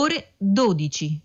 ore 12.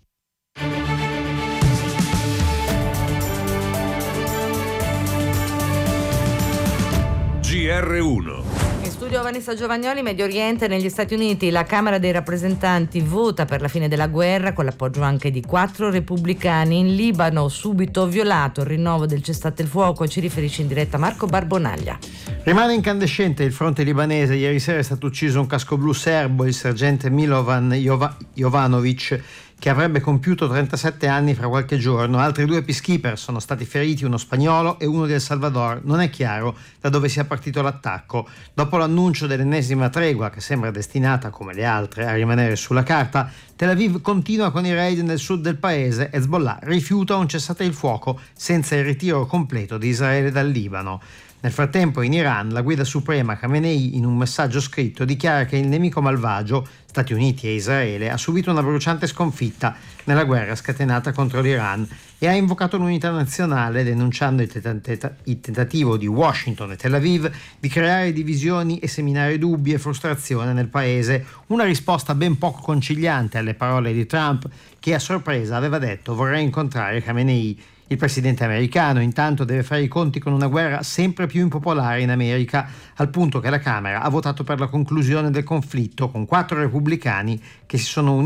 GR1. In studio Vanessa Giovagnoli. Medio Oriente. Negli Stati Uniti la Camera dei Rappresentanti vota per la fine della guerra con l'appoggio anche di 4 repubblicani. In Libano subito violato il rinnovo del cessate il fuoco. Ci riferisce in diretta Marco Barbonaglia. Rimane incandescente il fronte libanese. Ieri sera è stato ucciso un cascoblu serbo, il sergente Milovan Jovanovic, che avrebbe compiuto 37 anni fra qualche giorno. Altri 2 peacekeeper sono stati feriti, uno spagnolo e uno del Salvador. Non è chiaro da dove sia partito l'attacco. Dopo l'annuncio dell'ennesima tregua, che sembra destinata, come le altre, a rimanere sulla carta, Tel Aviv continua con i raid nel sud del paese. Hezbollah rifiuta un cessate il fuoco senza il ritiro completo di Israele dal Libano. Nel frattempo in Iran la guida suprema Khamenei, in un messaggio scritto, dichiara che il nemico malvagio, Stati Uniti e Israele, ha subito una bruciante sconfitta nella guerra scatenata contro l'Iran e ha invocato l'unità nazionale, denunciando il tentativo di Washington e Tel Aviv di creare divisioni e seminare dubbi e frustrazione nel paese. Una risposta ben poco conciliante alle parole di Trump, che a sorpresa aveva detto vorrei incontrare Khamenei. Il presidente americano intanto deve fare i conti con una guerra sempre più impopolare in America, al punto che la Camera ha votato per la conclusione del conflitto con 4 repubblicani che si sono uniti